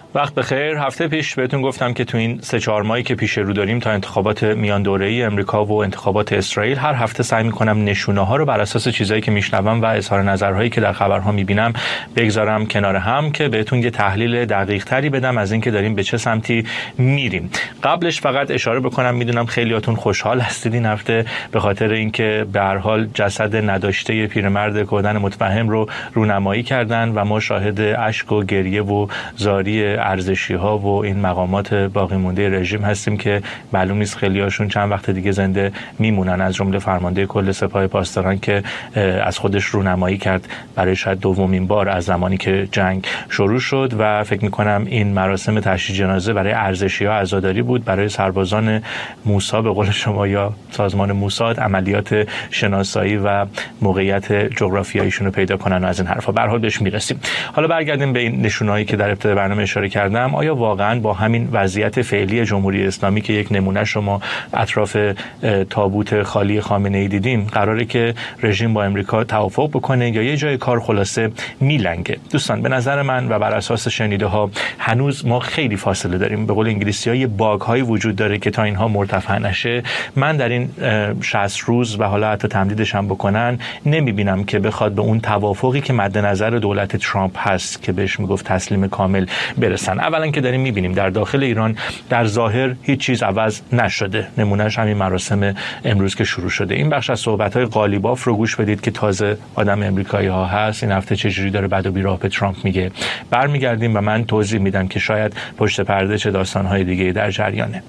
وقت بخیر. هفته پیش بهتون گفتم که تو این 3-4 ماهی که پیش رو داریم تا انتخابات میان دوره‌ای امریکا و انتخابات اسرائیل، هر هفته سعی می‌کنم نشونه‌ها رو بر اساس چیزایی که میشنوم و اظهار نظرهایی که در خبرها می‌بینم بگذارم کنار هم که بهتون یه تحلیل دقیق‌تری بدم از اینکه داریم به چه سمتی میریم. قبلش فقط اشاره بکنم، میدونم خیلیاتون خوشحال هستید این هفته به خاطر اینکه به هر حال جسد نداشته پیرمرد کودن متفهم رو رونمایی کردن و ما شاهد اشک و گریه و زاری ارزشی‌ها و این مقامات باقی مونده رژیم هستیم که معلوم نیست خیلیاشون چند وقت دیگه زنده میمونن، از جمله فرمانده کل سپاه پاسداران که از خودش رونمایی کرد برای شاید دومین بار از زمانی که جنگ شروع شد و فکر می‌کنم این مراسم تشییع جنازه برای ارزشی‌ها عزاداری بود، برای سربازان موساد به قول شما یا سازمان موساد عملیات شناسایی و موقعیت جغرافیاییشون رو پیدا کنن و از این حرفا. به هر حال بهش میرسیم. حالا برگردیم به این نشونهایی که در ابتدای برنامه اشاره کردم. آیا واقعا با همین وضعیت فعلی جمهوری اسلامی که یک نمونه شما اطراف تابوت خالی خامنه‌ای دیدیم، قراره که رژیم با امریکا توافق بکنه یا یه جای کار خلاصه میلنگه؟ دوستان، به نظر من و بر اساس شنیده ها هنوز ما خیلی فاصله داریم. به قول انگلیسی‌ها یه باگ هایی وجود داره که تا اینها مرتفع نشه. من در این 60 روز و حالا حتی تمدیدش هم بکنن نمیبینم که بخواد به اون توافقی که مد نظر دولت ترامپ هست که بهش میگفت تسلیم کامل برسن. اولا که داریم میبینیم در داخل ایران در ظاهر هیچ چیز عوض نشده. نمونهش همین مراسم امروز که شروع شده. این بخش از صحبت‌های قالیباف رو گوش بدید که تازه آدم امریکایی ها هست این هفته چجوری داره بد و بیراه به ترامپ میگه. برمیگردیم و من توضیح میدم که شاید پشت پرده چه داستان‌های دیگه در جریانه.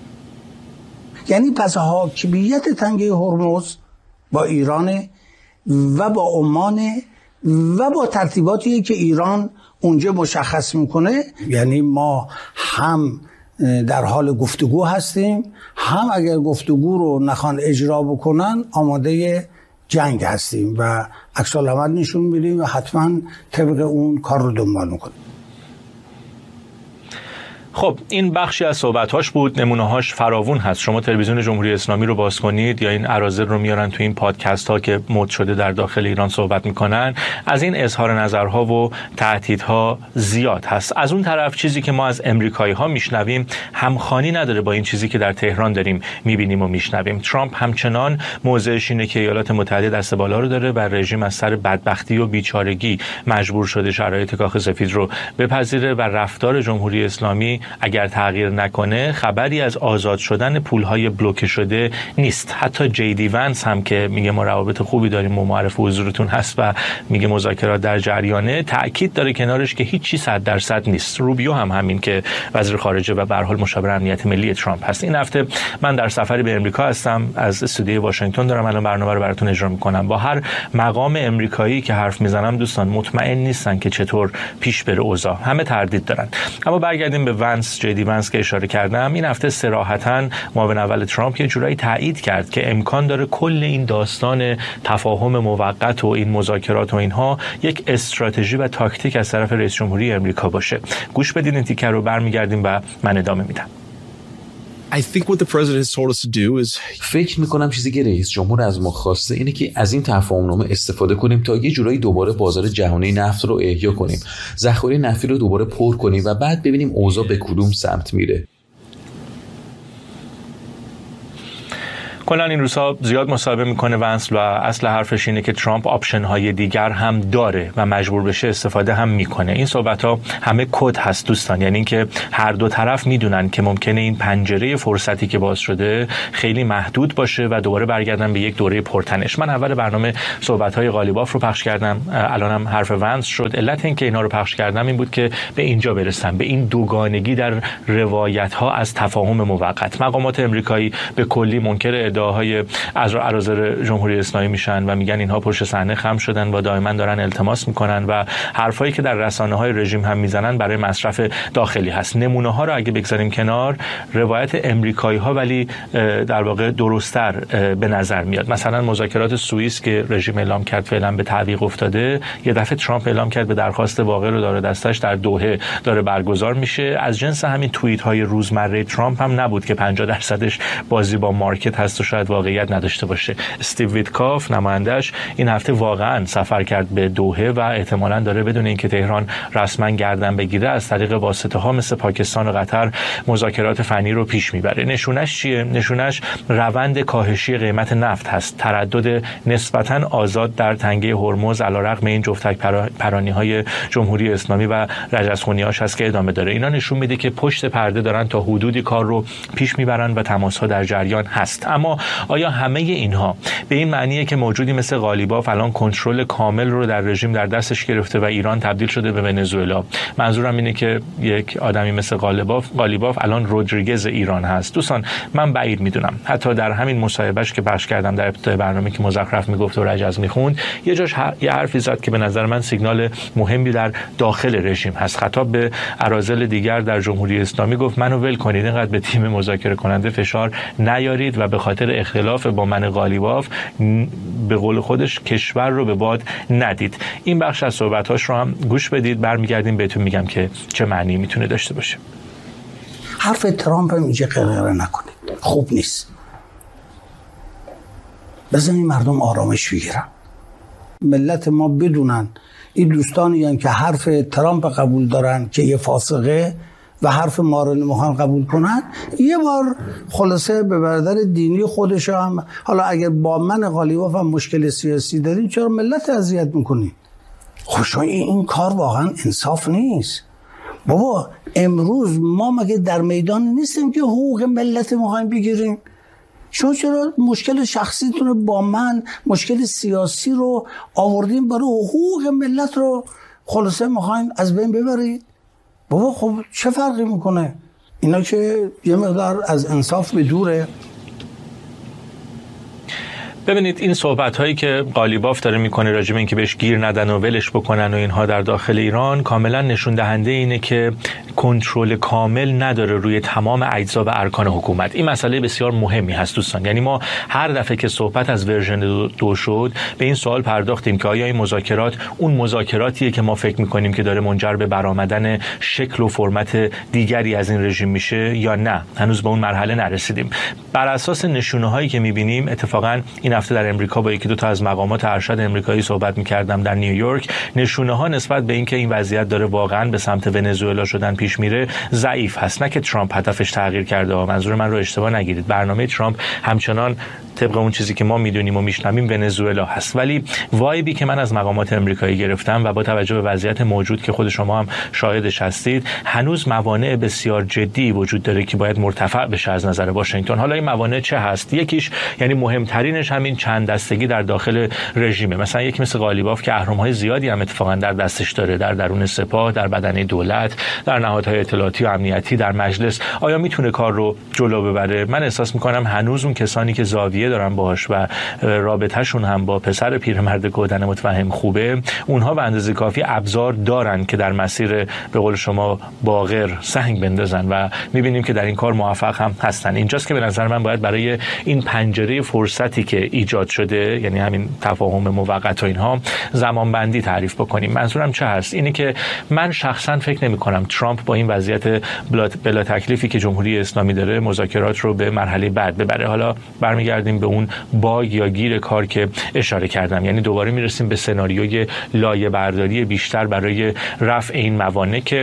یعنی پس حاکمیت تنگه هرمز با ایران و با عمان و با ترتیباتی که ایران اونجا مشخص میکنه، یعنی ما هم در حال گفتگو هستیم، هم اگر گفتگو رو نخوان اجرا بکنن آماده جنگ هستیم و عکس العمل نشون میدیم و حتما طبق اون کار رو دنبال میکنیم. خب این بخشی از صحبت‌هاش بود، نمونه‌هاش فراوون هست. شما تلویزیون جمهوری اسلامی رو باز کنید یا این اراذل رو میارن تو این پادکست‌ها که مد شده در داخل ایران صحبت میکنن، از این اظهار نظرها و تهدیدها زیاد هست. از اون طرف چیزی که ما از امریکایی‌ها میشنویم همخوانی نداره با این چیزی که در تهران داریم میبینیم و میشنویم. ترامپ همچنان موضعش اینه که ایالات متحده دست بالا رو داره و رژیم از سر بدبختی و بیچارگی مجبور شده شرایط کاخ سفید رو بپذیره و رفتار جمهوری اسلامی اگر تغییر نکنه خبری از آزاد شدن پولهای بلوکه شده نیست. حتی جی دی ونس هم که میگه ما روابط خوبی داریم و معرف حضورتون هست و میگه مذاکرات در جریانه، تأکید داره کنارش که هیچی 100% نیست. روبیو هم همین که وزیر خارجه و به هر حال مشاور امنیت ملی ترامپ هست. این هفته من در سفری به امریکا هستم، از استودیوی واشنگتن دارم الان برنامه رو براتون اجرا میکنم. با هر مقام امریکایی که حرف میزنم دوستان مطمئن نیستن که چطور پیش بره اوضاع، همه تردید دارن. اما برگردیم به جی دی ونس که اشاره کردم. این هفته صراحتاً معاون اول ترامپ یه جورایی تایید کرد که امکان داره کل این داستان تفاهم موقت و این مذاکرات و اینها یک استراتژی و تاکتیک از طرف رئیس جمهوری امریکا باشه. گوش بدید این تیکر رو، برمیگردیم و من ادامه میدم. فکر میکنم چیزی که رئیس جمهور از ما خواسته اینه که از این تفاهمنامه استفاده کنیم تا یه جورایی دوباره بازار جهانی نفت رو احیا کنیم، ذخایر نفتی رو دوباره پر کنیم و بعد ببینیم اوضاع به کدوم سمت میره. کلا این روزها زیاد مصاحبه میکنه ونس و اصل حرفش اینه که ترامپ آپشن های دیگر هم داره و مجبور بشه استفاده هم میکنه. این صحبت ها همه کد هست دوستان، یعنی اینکه هر دو طرف میدونن که ممکنه این پنجره فرصتی که باز شده خیلی محدود باشه و دوباره برگردن به یک دوره پرتنش. من اول برنامه صحبت های قالیباف رو پخش کردم، الانم حرف ونس شد. علت این که اینا رو پخش کردم این بود که به اینجا برسم، به این دوگانگی در روایت ها از تفاهم موقت. مقامات امریکایی به کلی منکر ادعاهای از اراذل جمهوری اسلامی میشن و میگن اینها پشت صحنه خم شدن و دائما دارن التماس میکنن و حرفایی که در رسانه‌های رژیم هم میزنن برای مصرف داخلی هست. نمونه ها رو اگه بگذاریم کنار، روایت امریکایی ها ولی در واقع درست‌تر به نظر میاد. مثلا مذاکرات سوئیس که رژیم اعلام کرد فعلا به تعویق افتاده، یه دفعه ترامپ اعلام کرد به درخواست واقع رو داره دستش در دوحه داره برگزار میشه. از جنس همین توییت های روزمره ترامپ هم نبود که 50%ش بازی با مارکت هست و شاید واقعیت نداشته باشه. استیو ویتکاف نماینده‌اش این هفته واقعا سفر کرد به دوحه و احتمالاً داره بدون اینکه تهران رسما گردن بگیره از طریق واسطه‌ها مثل پاکستان و قطر مذاکرات فنی رو پیش میبره. نشونش چیه؟ نشونش روند کاهشی قیمت نفت هست. تردد نسبتاً آزاد در تنگه هرمز علیرغم این جفتک پرانی‌های جمهوری اسلامی و رجزخونی‌هاش هست که ادامه داره. اینا نشون میده که پشت پرده دارن تا حدودی کار رو پیش میبرن و تماس‌ها در جریان هست. اما آیا همه اینها به این معنیه که موجودی مثل قالیباف الان کنترل کامل رو در رژیم در دستش گرفته و ایران تبدیل شده به ونزوئلا؟ منظورم اینه که یک آدمی مثل قالیباف الان رودریگز ایران هست. دوستان من بعید میدونم. حتی در همین مصاحبهش که پخش کردم در ابتدای برنامه که مزخرف میگفت و رجز میخوند، یه جاش یه حرفی زد که به نظر من سیگنال مهمی در داخل رژیم هست. خطاب به اراذل دیگر در جمهوری اسلامی گفت منو ول کنید، اینقدر به تیم مذاکره کننده فشار نیارید و به خاطر اختلاف با من قالیباف به قول خودش کشور رو به باد ندید. این بخش از صحبتاش رو هم گوش بدید، برمیگردیم بهتون میگم که چه معنی میتونه داشته باشه. حرف ترامپ هم اینجا قرقره نکنید، خوب نیست. بزنید مردم آرامش بگیرن، ملت ما بدونن این دوستانی هم که حرف ترامپ قبول دارن که یه فاسقه و حرف ما رو نمیخوان قبول کنن، یه بار خلاصه به برادر دینی خودش هم، حالا اگر با من قالیباف هم مشکل سیاسی دارین چرا ملت اذیت میکنین؟ خب این کار واقعا انصاف نیست. بابا امروز ما مگه در میدان نیستیم که حقوق ملت میخوایم بگیریم؟ شما چرا مشکل شخصیتون با من، مشکل سیاسی رو آوردین برای حقوق ملت رو خلاصه میخواین از بین ببرید؟ بابا خب چه فرقی میکنه؟ اینا که یه مقدار از انصاف به دوره. ببینید این صحبت هایی که قالیباف داره میکنه راجع به اینکه بهش گیر ندن و ولش بکنن و اینها در داخل ایران کاملا نشون دهنده اینه که کنترل کامل نداره روی تمام اجزا و ارکان حکومت. این مسئله بسیار مهمی هست دوستان. یعنی ما هر دفعه که صحبت از ورژن 2 شد به این سوال پرداختیم که آیا این مذاکرات اون مذاکراتیه که ما فکر میکنیم که داره منجر به برآمدن شکل و فرمت دیگری از این رژیم میشه یا نه. هنوز به اون مرحله نرسیدیم. بر اساس نشونه هایی که میبینیم، اتفاقا این هفته در امریکا با یکی دو تا از مقامات ارشد امریکایی صحبت می‌کردم در نیویورک، نشونه‌ها نسبت به اینکه این وضعیت داره واقعاً به سمت ونزوئلا شدن پیش میره ضعیف هست. نه که ترامپ هدفش تغییر کرده، منظور من رو اشتباه نگیرید. برنامه ترامپ همچنان طبق اون چیزی که ما میدونیم و میشنویم ونزوئلا هست، ولی وایبی که من از مقامات امریکایی گرفتم و با توجه به وضعیت موجود که خود شما هم شاهدش هستید، هنوز موانع بسیار جدی وجود داره که باید مرتفع بشه از نظر واشنگتن. حالا این موانع چه هست؟ یکیش یعنی مهمترینش همین چند دستگی در داخل رژیمه. مثلا یکی مثل قالیباف که اهرم‌های زیادی هم اتفاقا در دستش داره، در درون سپاه، در بدنه دولت، در نهادهای اطلاعاتی و امنیتی، در مجلس. آیا میتونه کار رو جلو ببره؟ من احساس میکنم هنوز اون کسانی که زاویه دارن باهاش و رابطهشون هم با پسر پیرمرد گودن متفهم خوبه، اونها به اندازه کافی ابزار دارن که در مسیر به قول شما باقر سنگ بندازن و میبینیم که در این کار موفق هم هستن. اینجاست که به نظر من باید برای این پنجره فرصتی که ایجاد شده، یعنی همین تفاهم موقت و اینها، زمان بندی تعریف بکنیم. منظورم چه هست؟ اینه که من شخصا فکر نمی کنم ترامپ با این وضعیت بلا تکلیفی که جمهوری اسلامی داره مذاکرات رو به مرحله بعد ببره. حالا برمیگردیم به اون باگ یا گیر کار که اشاره کردم، یعنی دوباره میرسیم به سناریوی لایه برداری بیشتر برای رفع این موانع که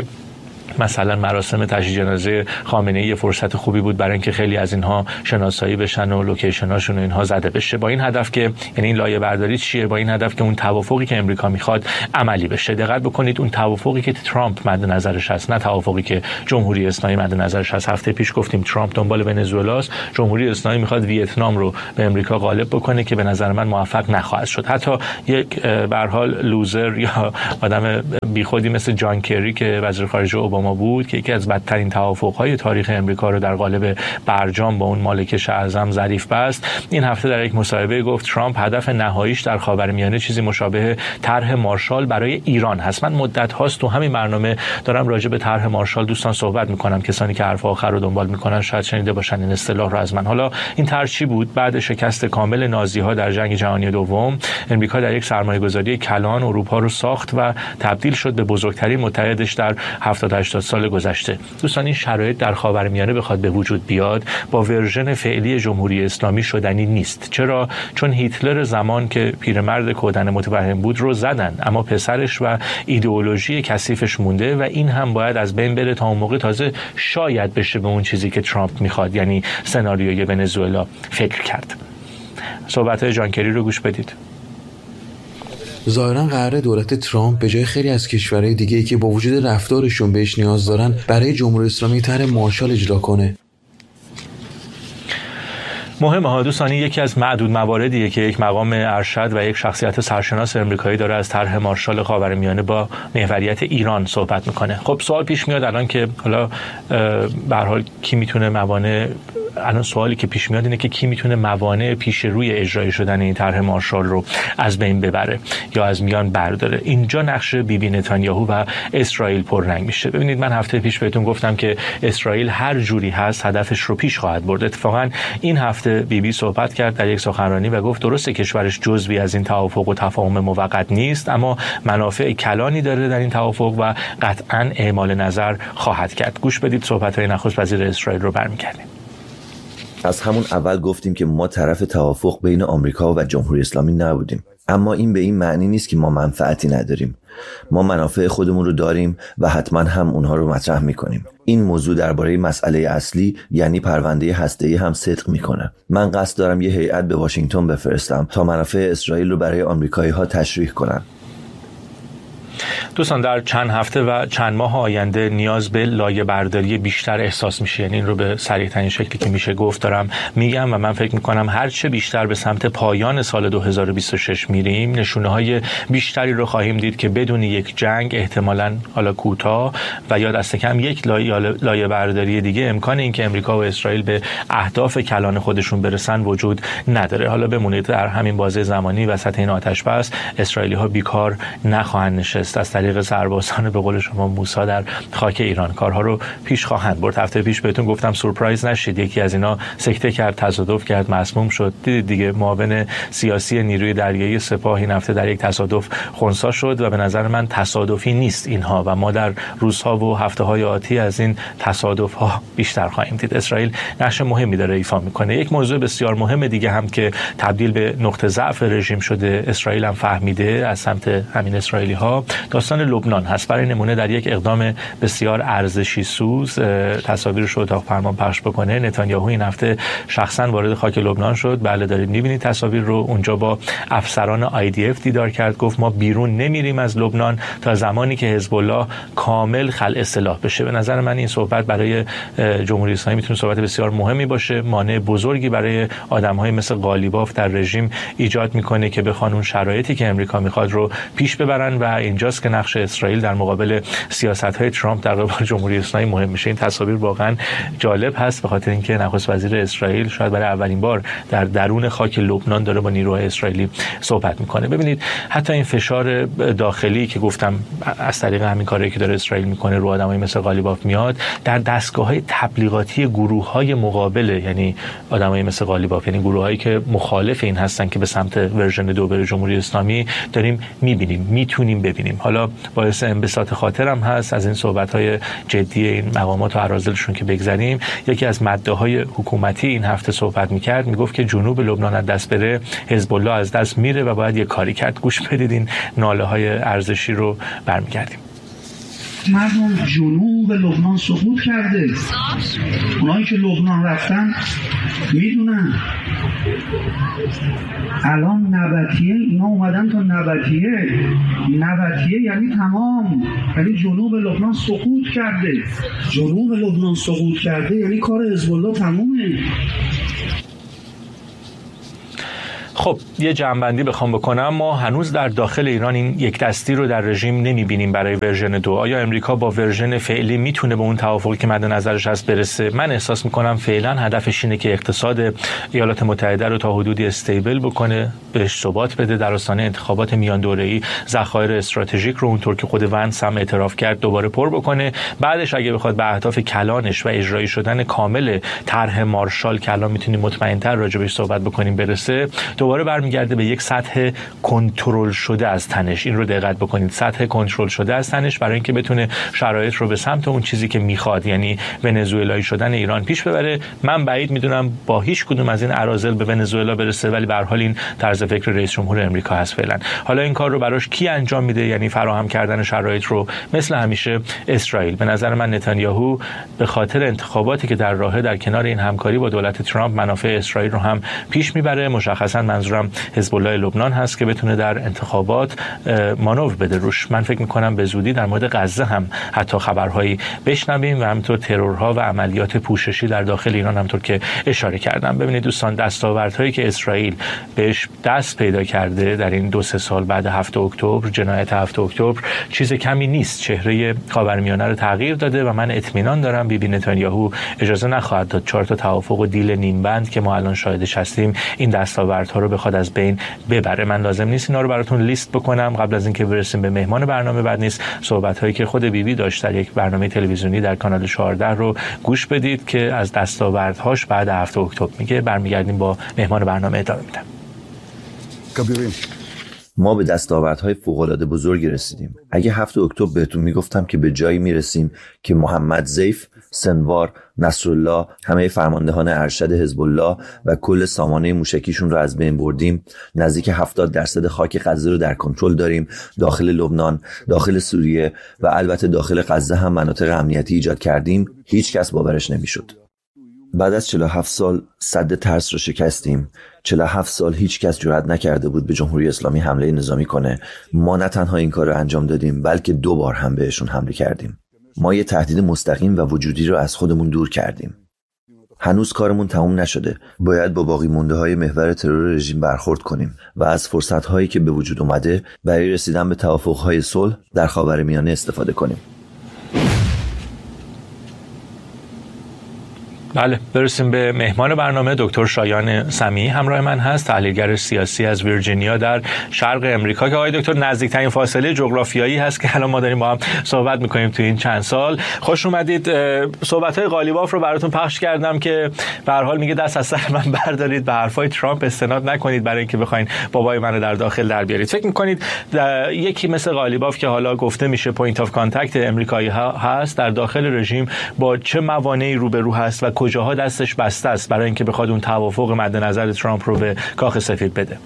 مثلا مراسم تشییع جنازه خامنه‌ای فرصت خوبی بود برای اینکه خیلی از اینها شناسایی بشن و لوکیشناشون و اینها زده بشه، با این هدف که یعنی این لایه برداری چیه؟ با این هدف که اون توافقی که امریکا میخواد عملی بشه. دقت بکنید اون توافقی که ترامپ مد نظرش هست، نه توافقی که جمهوری اسلامی مد نظرش هست. هفته پیش گفتیم ترامپ دنبال ونزوئلاست، جمهوری اسلامی میخواد ویتنام رو به امریکا غالب بکنه که به نظر من موفق نخواهد شد. حتی یک به هر حال لوزر یا آدم بیخودی مثل جان کری که وزیر خارجه اوباما بود که یکی از بدترین توافق‌های تاریخ امریکا رو در قالب برجام با اون مالکش اعظم ظریف بست، این هفته در یک مصاحبه گفت ترامپ هدف نهاییش در خاورمیانه چیزی مشابه طرح مارشال برای ایران هست. من مدت هاست تو همین برنامه دارم راجع به طرح مارشال دوستان صحبت میکنم. کسانی که حرف آخر رو دنبال میکنن شاید شنیده باشن این اصطلاح رو از من. حالا این طرح چی بود؟ بعد شکست کامل نازی‌ها در جنگ جهانی دوم، امریکا در یک سرمایه‌گذاری کلان اروپا رو ساخت و تبدیل شد شد به بزرگترین متحدش در 70-80 سال گذشته. دوستان این شرایط در خاورمیانه بخواد به وجود بیاد با ورژن فعلی جمهوری اسلامی شدنی نیست. چرا؟ چون هیتلر زمان که پیرمرد کودن متوهم بود رو زدن، اما پسرش و ایدئولوژی کثیفش مونده و این هم باید از بین بره تا اون موقع تازه شاید بشه به اون چیزی که ترامپ میخواد، یعنی سناریوی ونزوئلا فکر کرد. صحبت‌های جان کری رو گوش بدید. ظاهرا قراره دولت ترامپ به جای خیلی از کشورهای دیگه‌ای که با وجود رفتارشون بهش نیاز دارن برای جمهوری اسلامی طرح مارشال اجرا کنه. مهمه ها دوستان، یکی از معدود مواردیه که یک مقام ارشد و یک شخصیت سرشناس امریکایی داره از طرح مارشال خاورمیانه با محوریت ایران صحبت میکنه. خب سوال پیش میاد الان که حالا به هر حال کی میتونه موانع، الان سوالی که پیش میاد اینه که کی میتونه موانع پیش روی اجرای شدن این طرح مارشال رو از بین ببره یا از میان برداره. اینجا نقش بیبی نتانیاهو و اسرائیل پررنگ میشه. ببینید من هفته پیش بهتون گفتم که اسرائیل هر جوری هست هدفش رو پیش خواهد برد. اتفاقا این هفته بیبی صحبت کرد در یک سخنرانی و گفت درسته کشورش جزوی از این توافق و تفاهم موقت نیست، اما منافع کلانی داره در این توافق و قطعاً اعمال نظر خواهد کرد. گوش بدید صحبت‌های نخست وزیر اسرائیل رو برمی‌گردیم. از همون اول گفتیم که ما طرف توافق بین آمریکا و جمهوری اسلامی نبودیم، اما این به این معنی نیست که ما منفعتی نداریم. ما منافع خودمون رو داریم و حتما هم اونها رو مطرح میکنیم. این موضوع درباره مسئله اصلی یعنی پرونده هسته‌ای هم صدق میکنه. من قصد دارم یه هیئت به واشنگتن بفرستم تا منافع اسرائیل رو برای آمریکایی‌ها تشریح کنن. دوستان در چند هفته و چند ماه آینده نیاز به لایه برداری بیشتر احساس میشه، یعنی این رو به صریح‌ترین شکلی که میشه گفت دارم میگم و من فکر میکنم هر چه بیشتر به سمت پایان سال 2026 میریم نشونه‌های بیشتری رو خواهیم دید که بدون یک جنگ احتمالاً حالا کوتاه و یا دست کم یک لایه برداری دیگه امکان این که امریکا و اسرائیل به اهداف کلان خودشون برسن وجود نداره. حالا بمونید در همین بازه زمانی وسط این آتش بس اسرائیلی‌ها بیکار نخواهند نشست. از طریق سربازان به قول شما موسی در خاک ایران کارها رو پیش خواهند برد. هفته پیش بهتون گفتم سورپرایز نشید، یکی از اینا سکته کرد، تصادف کرد، مسموم شد. دیدید دیگه، معاون سیاسی نیروی دریایی سپاه این هفته در یک تصادف خنثی شد و به نظر من تصادفی نیست اینها و ما در روزها و هفته‌های آتی از این تصادف‌ها بیشتر خواهیم دید. اسرائیل نقش مهمی داره ایفا میکنه. یک موضوع بسیار مهم دیگه هم که تبدیل به نقطه ضعف رژیم شده، اسرائیل هم فهمیده از سمت همین اسرائیلی‌ها، داستان لبنان هست. برای نمونه در یک اقدام بسیار ارزشی سوز، تصاویرش رو اتاق فرمان پخش بکنه، نتانیاهو این هفته شخصا وارد خاک لبنان شد. بله دارید میبینید تصاویر رو. اونجا با افسران IDF دیدار کرد، گفت ما بیرون نمیریم از لبنان تا زمانی که حزب الله کامل خلع سلاح بشه. به نظر من این صحبت برای جمهوری اسلامی میتونه صحبت بسیار مهمی باشه. مانع بزرگی برای آدم‌های مثل قالیباف در رژیم ایجاد میکنه که بخوان اون شرایطی که امریکا میخواد رو پیش ببرن و اینجاست که نقش اسرائیل در مقابل سیاست‌های ترامپ در قبال جمهوری اسلامی مهم میشه. این تصاویر واقعا جالب هست به خاطر اینکه نخست وزیر اسرائیل شاید برای اولین بار در درون خاک لبنان داره با نیروهای اسرائیلی صحبت میکنه. ببینید حتی این فشار داخلی که گفتم از طریق همین کاری که داره اسرائیل میکنه رو آدمای مثل قالیباف میاد، در دستگاه‌های تبلیغاتی گروه‌های مقابل، یعنی آدمای مثل قالیباف، یعنی گروهایی که مخالف این هستن که به سمت ورژن 2 بره جمهوری اسلامی، داریم میبینیم، میتونیم ببینیم. حالا باعث انبساط خاطرم هست از این صحبت‌های جدی این مقامات و اراذلشون که بگذریم. یکی از مدعاهای حکومتی این هفته صحبت می‌کرد، میگفت که جنوب لبنان از دست بره حزب الله از دست میره و باید یه کاری کرد. گوش بدید این ناله‌های ارزشی رو برمیگردیم. مردم جنوب لبنان سقوط کرده. اونایی که لبنان رفتن میدونن الان نبطیه، اینا اومدن تا نبطیه یعنی تمام، یعنی جنوب لبنان سقوط کرده. جنوب لبنان سقوط کرده یعنی کار حزب الله تمومه. خب یه جمع‌بندی بخوام بکنم، ما هنوز در داخل ایران این یک دستی رو در رژیم نمی‌بینیم برای ورژن 2. آیا امریکا با ورژن فعلی میتونه به اون توافقی که مد نظرش هست برسه؟ من احساس می‌کنم فعلا هدفش اینه که اقتصاد ایالات متحده رو تا حدودی استیبل بکنه، بهش ثبات بده، در آستانه انتخابات میان دوره‌ای ذخایر استراتژیک رو اونطور که خود ونس هم اعتراف کرد دوباره پر بکنه. بعدش اگه بخواد به اهداف کلانش و اجرایی شدن کامل طرح مارشال که الان میتونیم مطمئن‌تر راجع بهش صحبت بکنیم برسه، دوباره دوباره برمیگرده به یک سطح کنترل شده از تنش. این رو دقت بکنید، سطح کنترل شده از تنش، برای اینکه بتونه شرایط رو به سمت اون چیزی که میخواد، یعنی ونزوئلایی شدن ایران پیش ببره. من بعید میدونم با هیچ کدوم از این اراذل به ونزوئلا برسه، ولی به هر حال این طرز فکر رئیس جمهور امریکا هست فعلا. حالا این کار رو براش کی انجام میده؟ یعنی فراهم کردن شرایط رو مثل همیشه اسرائیل. به نظر من نتانیاهو به خاطر انتخاباتی که در راهه در کنار این همکاری با دولت ترامپ منافع اسرائیل رو هم پیش میبره. مشخصا منظورم حزب الله لبنان هست که بتونه در انتخابات مانور بده روش. من فکر میکنم به زودی در مورد غزه هم حتی خبرهایی بشنویم و همینطور ترورها و عملیات پوششی در داخل ایران همونطور که اشاره کردم. ببینید دوستان، دستاوردهایی که اسرائیل بهش دست پیدا کرده در این 2-3 سال بعد 7 اکتبر، جنایت 7 اکتبر، چیز کمی نیست. چهره خاورمیانه رو تغییر داده و من اطمینان دارم بیبی نتانیاهو اجازه نخواهد داد 4 تا توافق و دیل نیم بند که ما الان شاهدش هستیم این دستاوردها رو بخواد از بین ببره. من لازم نیست اینا رو براتون لیست بکنم قبل از اینکه برسیم به مهمان برنامه. بعد نیست صحبت‌هایی که خود بیبی داشت در یک برنامه تلویزیونی در کانال 14 رو گوش بدید که از دستاوردهاش بعد 7 اکتبر میگه. برمیگردیم با مهمان برنامه ادامه میدم. ما به دستاوردهای فوق‌العاده بزرگی رسیدیم. اگه 7 اکتبر بهتون میگفتم که به جایی میرسیم که محمد ضیف، سنوار، نصرالله، همه فرماندهان ارشد حزب الله و کل سامانه موشکیشون رو از بین بردیم، نزدیک 70% خاک غزه رو در کنترل داریم، داخل لبنان، داخل سوریه و البته داخل غزه هم مناطق امنیتی ایجاد کردیم، هیچ کس باورش نمیشد. بعد از 47 سال سد ترس رو شکستیم. 47 سال هیچ کس جرئت نکرده بود به جمهوری اسلامی حمله نظامی کنه. ما نه تنها این کار رو انجام دادیم، بلکه 2 بار هم بهشون حمله کردیم. ما یه تهدید مستقیم و وجودی رو از خودمون دور کردیم. هنوز کارمون تموم نشده. باید با باقی مونده های محور ترور رژیم برخورد کنیم و از فرصت هایی که به وجود اومده برای رسیدن به توافق های صلح در خاورمیانه استفاده کنیم. بله، برسیم به مهمان برنامه. دکتر شایان سمیعی همراه من هست، تحلیلگر سیاسی از ویرجینیا در شرق امریکا که آقای دکتر نزدیکترین فاصله جغرافیایی هست که الان ما داریم با هم صحبت میکنیم تو این چند سال. خوش اومدید. صحبت‌های قالیباف رو براتون پخش کردم که به هر حال میگه دست از سر من بردارید، به حرفای ترامپ استناد نکنید برای اینکه بخواید بابای منو در داخل در بیارید. فکر میکنید یکی مثل قالیباف که حالا گفته میشه پوینت آف کانتکت امریکایی هست در داخل رژیم با چه موانعی روبرو هست و کجاها دستش بسته است برای اینکه بخواد اون توافق مد نظر ترامپ رو به کاخ سفید بده؟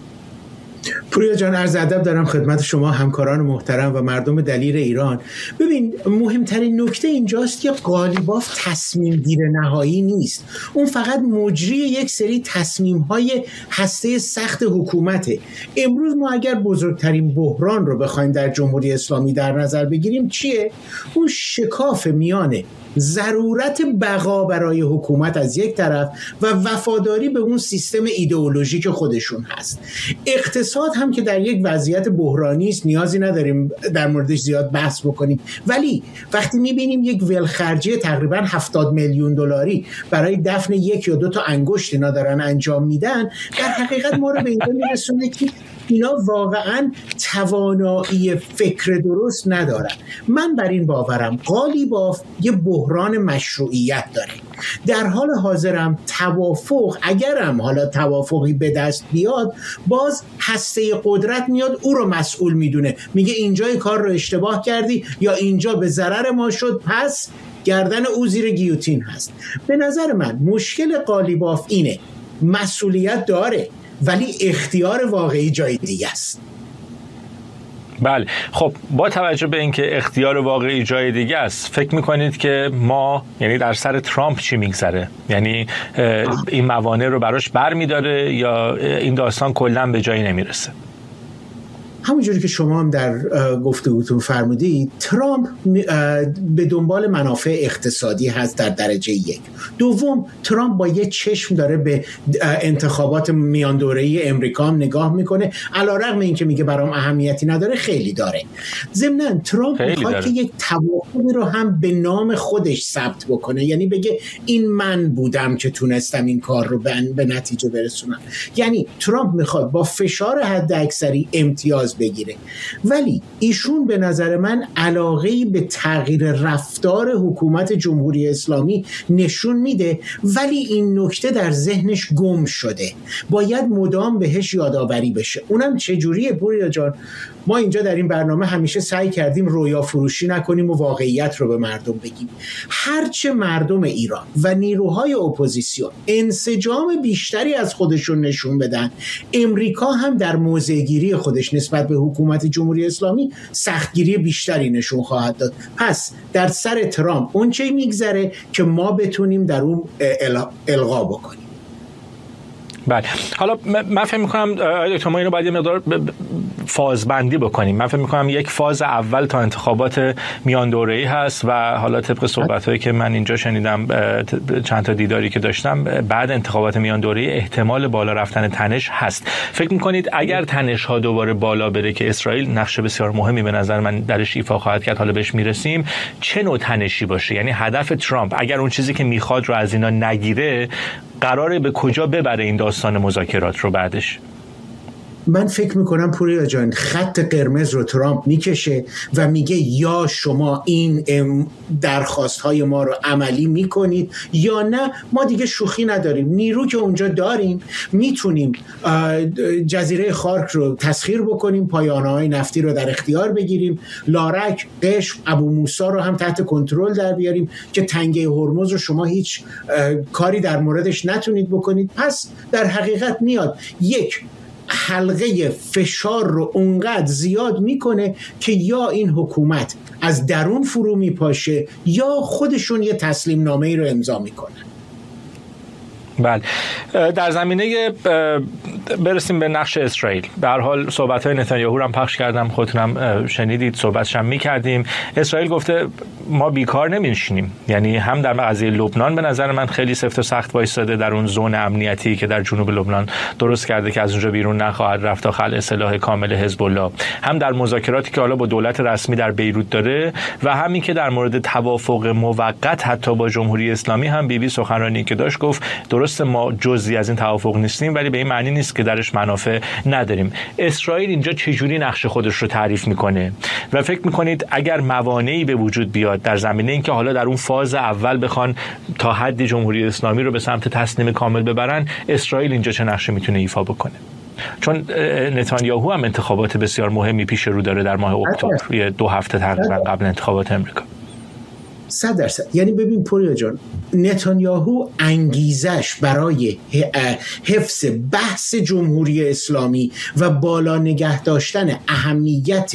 پوریا جان، عرض ادب دارم خدمت شما همکاران محترم و مردم دلیر ایران. ببین، مهمترین نکته اینجاست که قالیباف تصمیم گیر نهایی نیست. اون فقط مجری یک سری تصمیم‌های هسته سخت حکومته. امروز ما اگر بزرگترین بحران رو بخوایم در جمهوری اسلامی در نظر بگیریم چیه؟ اون شکاف میانه ضرورت بقا برای حکومت از یک طرف و وفاداری به اون سیستم ایدئولوژیک خودشون هست. اقتصاد هم که در یک وضعیت بحرانی است، نیازی نداریم در موردش زیاد بحث بکنیم، ولی وقتی میبینیم یک ولخرجی تقریبا 70 میلیون دلاری برای دفن 1 یا 2 تا انگشت اینا دارن انجام میدن، در حقیقت ما رو به اینجا میرسونه که اینا واقعا توانایی فکر درست ندارن. من بر این باورم قالیباف یه بحران مشروعیت داره. در حال حاضرم توافق، اگرم حالا توافقی به دست بیاد، باز هسته قدرت میاد او رو مسئول میدونه، میگه اینجای کار رو اشتباه کردی یا اینجا به ضرر ما شد، پس گردن او زیر گیوتین هست. به نظر من مشکل قالیباف اینه، مسئولیت داره ولی اختیار واقعی جای دیگه است. بله، خب با توجه به اینکه اختیار واقعی جای دیگه است، فکر میکنید که ما، یعنی در سر ترامپ چی میگذره؟ یعنی این موانع رو براش برمیداره یا این داستان کلا به جایی نمیرسه؟ همونجوری که شما هم در گفتگوتون فرمودید، ترامپ به دنبال منافع اقتصادی هست در درجه 1. دوم، ترامپ با یه چشم داره به انتخابات میان دوره‌ای امریکا هم نگاه میکنه، علیرغم اینکه میگه برام اهمیتی نداره، خیلی داره. ضمناً ترامپ میخواد که یک توافقی رو هم به نام خودش ثبت بکنه، یعنی بگه این من بودم که تونستم این کار رو به نتیجه برسونم. یعنی ترامپ میخواد با فشار حداکثری امتیاز هرمز بگیره. ولی ایشون به نظر من علاقه‌ای به تغییر رفتار حکومت جمهوری اسلامی نشون میده، ولی این نکته در ذهنش گم شده، باید مدام بهش یادآوری بشه. اونم چجوریه پوریا جان؟ ما اینجا در این برنامه همیشه سعی کردیم رویا فروشی نکنیم و واقعیت رو به مردم بگیم. هرچه مردم ایران و نیروهای اپوزیسیون انسجام بیشتری از خودشون نشون بدن، امریکا هم در موضع‌گیری خودش نسبت به حکومت جمهوری اسلامی سختگیری بیشتری نشون خواهد داد. پس در سر ترامپ اون چه میگذره که ما بتونیم در اون القا بکنیم. بله، حالا من فکر می‌کنم دکتر ما اینو باید یه مقدار فازبندی بکنیم. من فکر می‌کنم یک فاز اول تا انتخابات میان دوره‌ای هست و حالا طبق صحبت‌هایی که من اینجا شنیدم، چند تا دیداری که داشتم، بعد انتخابات میان دوره‌ای احتمال بالا رفتن تنش هست. فکر می‌کنید اگر تنش‌ها دوباره بالا بره که اسرائیل نقش بسیار مهمی به نظر من درش ایفا خواهد کرد، حالا بهش میرسیم، چه نوع تنشی باشه؟ یعنی هدف ترامپ اگر اون چیزی که می‌خواد رو از اینا نگیره، قراره به کجا ببره این داستان مذاکرات رو بعدش؟ من فکر میکنم پوریا جان خط قرمز رو ترامپ میکشه و میگه یا شما این درخواست های ما رو عملی میکنید یا نه، ما دیگه شوخی نداریم. نیرو که اونجا داریم، میتونیم جزیره خارک رو تسخیر بکنیم، پایانه های نفتی رو در اختیار بگیریم، لارک، قشم، ابو موسی رو هم تحت کنترل در بیاریم که تنگه هرمز رو شما هیچ کاری در موردش نتونید بکنید. پس در حقیقت میاد یک حلقه فشار رو اونقدر زیاد میکنه که یا این حکومت از درون فرو میپاشه یا خودشون یه تسلیم نامه ای رو امضا میکنن. بله، در زمینه برسیم به نقش اسرائیل. به هر حال صحبت‌های نتانیاهو رو هم پخش کردم، خودتونم شنیدید، صحبتش هم می‌کردیم. اسرائیل گفته ما بیکار نمی‌نشینیم. یعنی هم در قضیه لبنان به نظر من خیلی سفت و سخت وایساده در اون زون امنیتی که در جنوب لبنان درست کرده که از اونجا بیرون نخواهد رفت تا خلع سلاح کامل حزب الله، هم در مذاکراتی که حالا با دولت رسمی در بیروت داره و همین که در مورد توافق موقت حتی با جمهوری اسلامی هم بیبی سخنرانی که داشت گفت درسته ما جزئی از این توافق نیستیم ولی به این معنی نیست که درش منافع نداریم. اسرائیل اینجا چجوری نقش خودش رو تعریف میکنه و فکر میکنید اگر موانعی به وجود بیاد در زمینه اینکه حالا در اون فاز اول بخوان تا حدی جمهوری اسلامی رو به سمت تسلیم کامل ببرن، اسرائیل اینجا چه نقشی میتونه ایفا بکنه؟ چون نتانیاهو هم انتخابات بسیار مهمی پیش رو داره در ماه اکتبر، یه 2 هفته تقریبا قبل انتخابات امریکا. 100%. یعنی ببین پوریا جان، نتانیاهو انگیزش برای حفظ بحث جمهوری اسلامی و بالا نگه داشتن اهمیت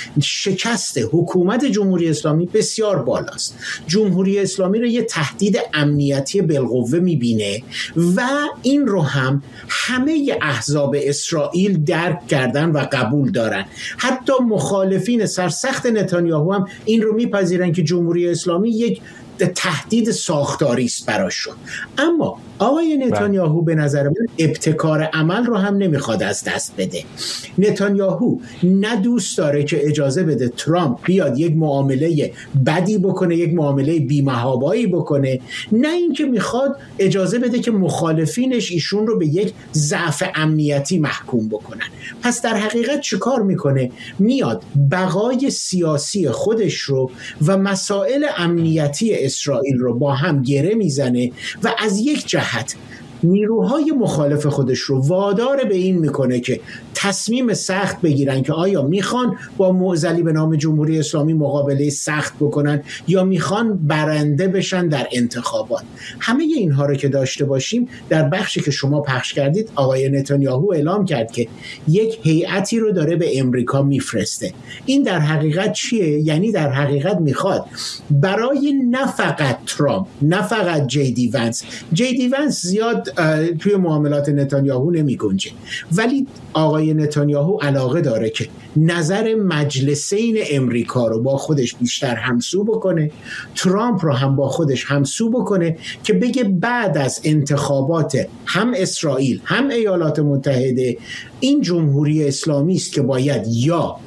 شکست حکومت جمهوری اسلامی بسیار بالاست. جمهوری اسلامی رو یه تهدید امنیتی بالقوه میبینه و این رو هم همه احزاب اسرائیل درک کردن و قبول دارن. حتی مخالفین سرسخت نتانیاهو هم این رو میپذیرن که جمهوری اسلامی یک تهدید ساختاری است براشون. اما آقای نتانیاهو به نظر من ابتکار عمل رو هم نمیخواد از دست بده. نتانیاهو نه دوست داره که اجازه بده ترامپ بیاد یک معامله بدی بکنه، یک معامله بی‌محابایی بکنه، نه اینکه میخواد اجازه بده که مخالفینش ایشون رو به یک ضعف امنیتی محکوم بکنن. پس در حقیقت چه کار میکنه؟ میاد بقای سیاسی خودش رو و مسائل امنیتی اسرائیل رو با هم گره میزنه و از یک جهت نیروهای مخالف خودش رو وادار به این میکنه که تصمیم سخت بگیرن که آیا میخوان با معضلی به نام جمهوری اسلامی مقابله سخت بکنن یا میخوان برنده بشن در انتخابات. همه اینها رو که داشته باشیم، در بخشی که شما پخش کردید آقای نتانیاهو اعلام کرد که یک هیئتی رو داره به امریکا میفرسته. این در حقیقت چیه؟ یعنی در حقیقت میخواد برای نه فقط ترامپ، نه فقط جی دی ونس زیاد توی معاملات نتانیاهو نمی گنجه، ولی آقای نتانیاهو علاقه داره که نظر مجلسین امریکا رو با خودش بیشتر همسو بکنه، ترامپ رو هم با خودش همسو بکنه که بگه بعد از انتخابات هم اسرائیل هم ایالات متحده این جمهوری اسلامی است که باید یا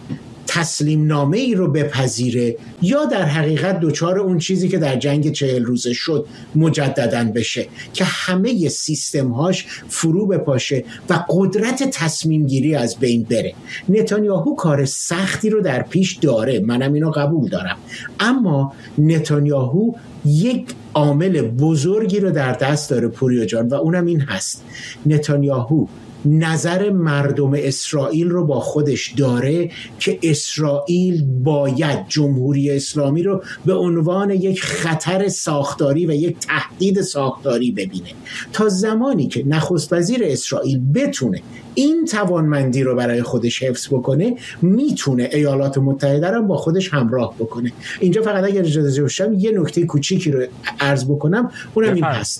تسلیم نامه ای رو بپذیره یا در حقیقت دچار اون چیزی که در جنگ 40 روزه شد مجدداً بشه که همه سیستم هاش فرو بپاشه و قدرت تصمیم گیری از بین بره. نتانیاهو کار سختی رو در پیش داره، منم اینو قبول دارم، اما نتانیاهو یک عامل بزرگی رو در دست داره پوریا جان و اونم این هست: نتانیاهو نظر مردم اسرائیل رو با خودش داره که اسرائیل باید جمهوری اسلامی رو به عنوان یک خطر ساختاری و یک تهدید ساختاری ببینه. تا زمانی که نخست وزیر اسرائیل بتونه این توانمندی رو برای خودش حفظ بکنه، میتونه ایالات متحده رو با خودش همراه بکنه. اینجا فقط اگر اجازه باشم یه نکته کوچیکی رو عرض بکنم، اونم این هست: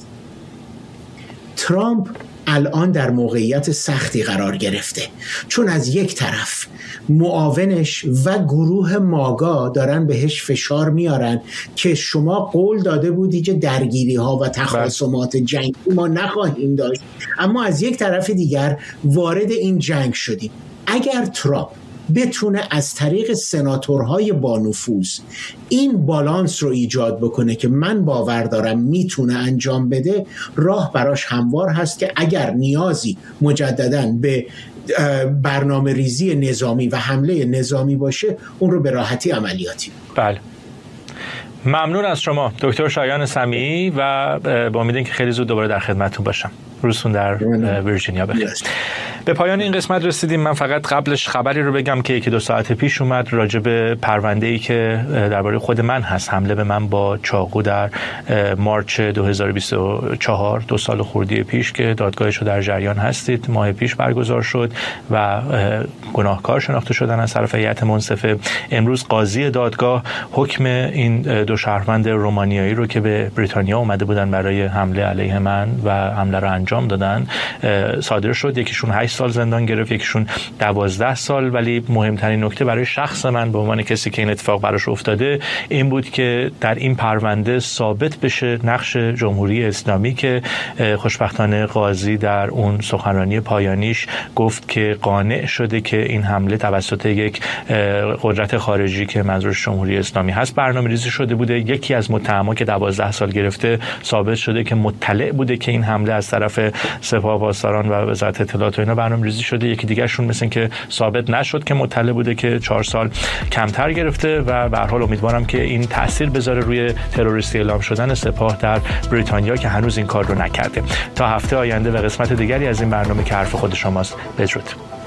ترامپ الان در موقعیت سختی قرار گرفته، چون از یک طرف معاونش و گروه ماگا دارن بهش فشار میارن که شما قول داده بودی که درگیری ها و تخاصمات جنگی ما نخواهیم داشت، اما از یک طرف دیگر وارد این جنگ شدیم. اگر ترامپ بتونه از طریق سناتورهای با نفوذ این بالانس رو ایجاد بکنه که من باور دارم میتونه انجام بده، راه براش هموار هست که اگر نیازی مجدداً به برنامه ریزی نظامی و حمله نظامی باشه، اون رو به راحتی عملیاتی. بله، ممنون از شما دکتر شایان سمیعی و با امید اینکه خیلی زود دوباره در خدمتتون باشم. روزتون در ویرجینیا بخیر. به پایان این قسمت رسیدیم. من فقط قبلش خبری رو بگم که 1-2 ساعت پیش اومد راجع به پرونده‌ای که درباره خود من هست، حمله به من با چاقو در مارچ 2024، 2 سال خردی پیش که دادگاهش رو در جریان هستید. ماه پیش برگزار شد و گناهکار شناخته شدن از طرف هیئت منصفه. امروز قاضی دادگاه حکم این 2 شهروند رومانیایی رو که به بریتانیا اومده بودن برای حمله علیه من و حمله رو انجام دادن صادر شد. یکیشون 8 سال زندان گرفت، یکیشون 12 سال. ولی مهمترین نکته برای شخص من به عنوان کسی که این اتفاق براش افتاده این بود که در این پرونده ثابت بشه نقش جمهوری اسلامی که خوشبختانه قاضی در اون سخنرانی پایانیش گفت که قانع شده که این حمله توسط یک قدرت خارجی که منظورش جمهوری اسلامی هست برنامه‌ریزی شده بوده. یکی از متهما که 12 سال گرفته ثابت شده که مطلع بوده که این حمله از طرف سپاه پاسداران و وزارت اطلاعات و اینا برنامه‌ریزی شده. یکی دیگه شون مثلا که ثابت نشد که مطلع بوده که 4 سال کمتر گرفته و به هر حال امیدوارم که این تأثیر بذاره روی تروریستی اعلام شدن سپاه در بریتانیا که هنوز این کار رو نکرده. تا هفته آینده و قسمت دیگری از این برنامه که حرف خود شماست، بدرود.